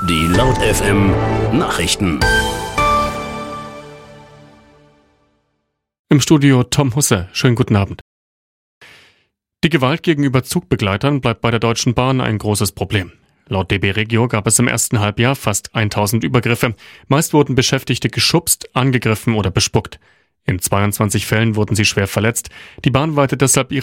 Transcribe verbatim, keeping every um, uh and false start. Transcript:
Die Laut F M Nachrichten. Im Studio Tom Husse. Schönen guten Abend. Die Gewalt gegenüber Zugbegleitern bleibt bei der Deutschen Bahn ein großes Problem. Laut D B Regio gab es im ersten Halbjahr fast tausend Übergriffe. Meist wurden Beschäftigte geschubst, angegriffen oder bespuckt. In zweiundzwanzig Fällen wurden sie schwer verletzt. Die Bahn weitet deshalb ihre